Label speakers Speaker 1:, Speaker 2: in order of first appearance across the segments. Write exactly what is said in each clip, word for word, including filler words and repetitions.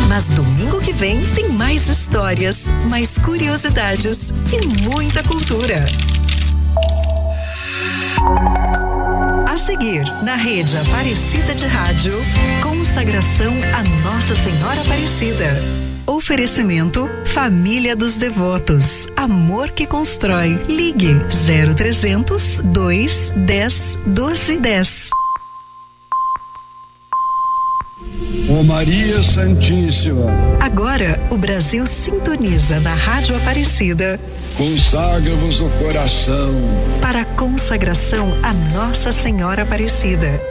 Speaker 1: Mas domingo que vem tem mais histórias, mais curiosidades e muita cultura. A seguir, na rede Aparecida de Rádio, consagração a Nossa Senhora Aparecida. Oferecimento Família dos Devotos. Amor que constrói. Ligue zero trezentos, dois, dez, doze, dez.
Speaker 2: Ó Maria Santíssima.
Speaker 1: Agora, o Brasil sintoniza na Rádio Aparecida.
Speaker 2: Consagra-vos o coração
Speaker 1: para a consagração a Nossa Senhora Aparecida.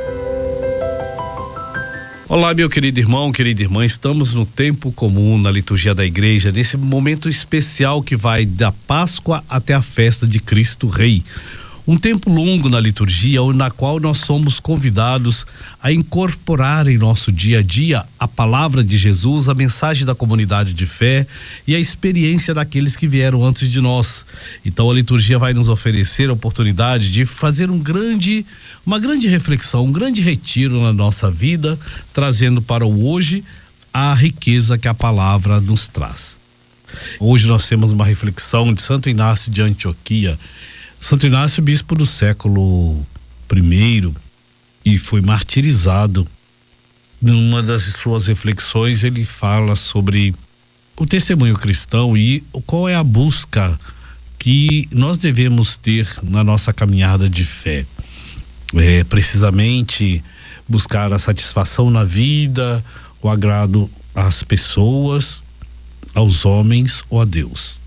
Speaker 3: Olá, meu querido irmão, querida irmã, estamos no tempo comum na liturgia da igreja, nesse momento especial que vai da Páscoa até a festa de Cristo Rei. Um tempo longo na liturgia, na qual nós somos convidados a incorporar em nosso dia a dia a palavra de Jesus, a mensagem da comunidade de fé e a experiência daqueles que vieram antes de nós. Então a liturgia vai nos oferecer a oportunidade de fazer um grande, uma grande reflexão, um grande retiro na nossa vida, trazendo para o hoje a riqueza que a palavra nos traz. Hoje nós temos uma reflexão de Santo Inácio de Antioquia. Santo Inácio, bispo do século primeiro, e foi martirizado. Numa das suas reflexões ele fala sobre o testemunho cristão e qual é a busca que nós devemos ter na nossa caminhada de fé. É precisamente buscar a satisfação na vida, o agrado às pessoas, aos homens ou a Deus.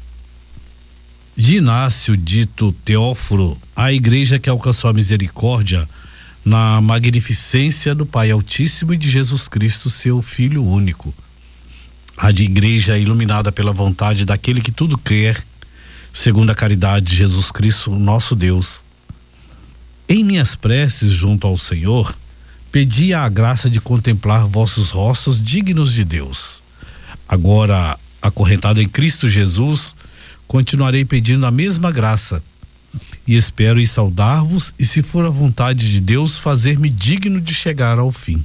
Speaker 3: De Inácio, dito Teófilo, a igreja que alcançou a misericórdia na magnificência do Pai Altíssimo e de Jesus Cristo, seu Filho único. A de igreja iluminada pela vontade daquele que tudo quer, segundo a caridade de Jesus Cristo, nosso Deus. Em minhas preces junto ao Senhor, pedi a graça de contemplar vossos rostos dignos de Deus. Agora, acorrentado em Cristo Jesus, continuarei pedindo a mesma graça e espero em saudar-vos e, se for a vontade de Deus, fazer-me digno de chegar ao fim.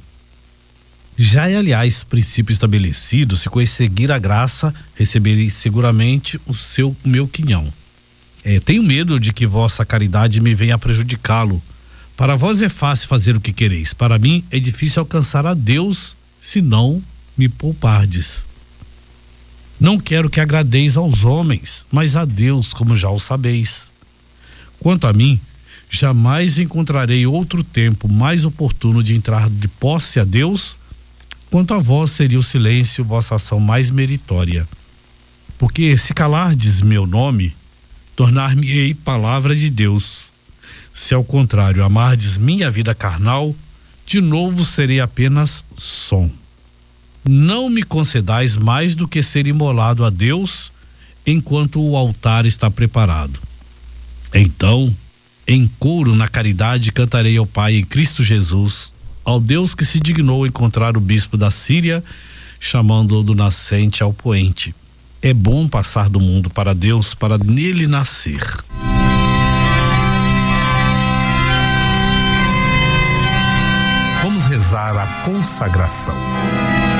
Speaker 3: Já é, aliás, princípio estabelecido, se conseguir a graça, receberei seguramente o seu o meu quinhão. É, tenho medo de que vossa caridade me venha a prejudicá-lo. Para vós é fácil fazer o que quereis, para mim é difícil alcançar a Deus, se não me poupardes. Não quero que agradeis aos homens, mas a Deus, como já o sabeis. Quanto a mim, jamais encontrarei outro tempo mais oportuno de entrar de posse a Deus. Quanto a vós, seria o silêncio vossa ação mais meritória. Porque se calardes meu nome, tornar-me-ei palavra de Deus. Se ao contrário amardes minha vida carnal, de novo serei apenas som. Não me concedais mais do que ser imolado a Deus enquanto o altar está preparado. Então, em coro na caridade, cantarei ao Pai em Cristo Jesus, ao Deus que se dignou encontrar o bispo da Síria, chamando-o do nascente ao poente. É bom passar do mundo para Deus, para nele nascer. Vamos rezar a consagração.